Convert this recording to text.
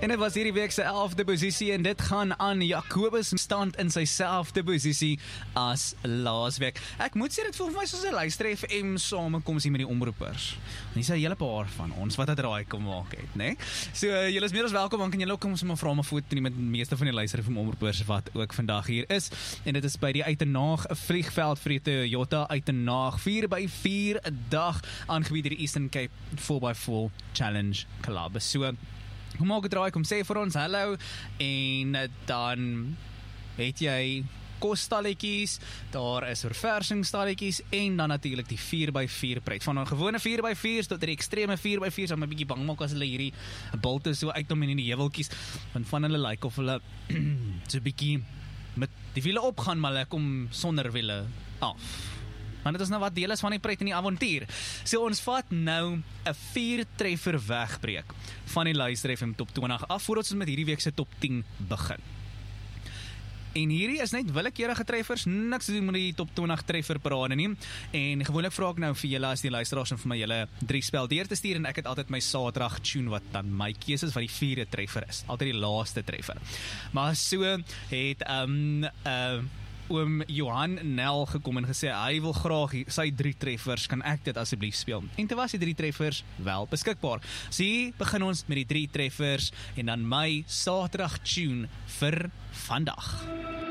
En dit was hierdie week se 11de posisie en dit gaan aan Jacobus stand in sy selfde posisie as laasweek. Ek moet sê dit voel vir my soos 'n Luister FM samekoms hier met die omroepers. En hier is 'n hele paar van ons wat dit raai kom maak het, né? So julle is meer as welkom, dan kan julle ook kom sommer vra 'n foto met die meeste van die Luister FM omroepers wat ook vandag hier is. En dit is by die Uitenaag vliegveld vir die Toyota Uitenaag 4x4 dag aangebied deur die Eastern Cape 4x4 Challenge Club. So kom maak 'n draai, kom sê vir ons hallo en dan het jy kosstalletjies, daar is verversingsstalletjies en dan natuurlik die 4x4 pret. Van 'n gewone 4x4's tot die ekstreme 4x4's, wat my bietjie bang maak as hulle hierdie bulte so uitkom in die heuweltjies, want van hulle lyk of hulle so bietjie met die wiele opgaan, maar hulle kom sonder wiele af. Maar dit is nou wat deel is van die pret en die avontuur. So ons vat nou 'n 4-treffer wegbreek van die Luister FM Top 20 af, voordat ons met hierdie week se Top 10 begin. En hierdie is net willekeurige treffers, niks te doen met die Top 20 treffer parade nie. En gewoonlik vra ek nou vir julle as die luisteraars en vir my julle 3 spel deur te stuur en ek het altyd my Saterdag tune wat dan my keuse is wat die 4de treffer is. Altyd die laaste treffer. Maar so het oom Johan Nel gekom en gesê hy wil graag sy 3 treffers, kan ek dit asseblief speel? En toe was die 3 treffers wel beskikbaar. So hier begin ons met die 3 treffers en dan my Saterdag tune vir vandag.